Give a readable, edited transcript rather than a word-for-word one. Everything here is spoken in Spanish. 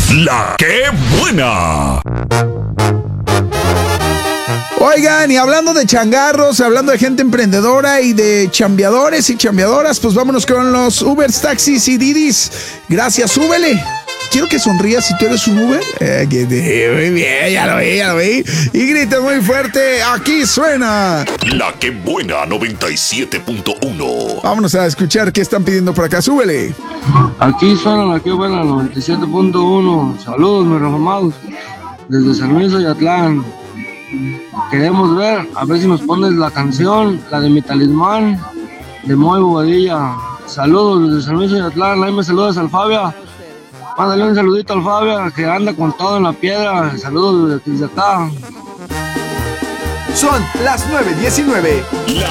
La que buena. Oigan, y hablando de changarros, hablando de gente emprendedora y de chambeadores y chambeadoras, pues vámonos con los Ubers, taxis y Didis. Gracias, súbele. Quiero que sonrías si tú eres un Uber. Muy bien, ya lo vi. Y grita muy fuerte, aquí suena La que buena 97.1. Vámonos a escuchar qué están pidiendo por acá, súbele. Aquí suena la que buena 97.1. Saludos, mis reformados, desde San Luis Oyatlán. Queremos ver, a ver si nos pones la canción, la de mi talismán, de Moy Bobadilla. Saludos desde San Luis Oyatlán, ahí me saludas al Fabia. Mándale un saludito al Fabia, que anda con todo en la piedra. Saludos desde acá. Son las 9:19.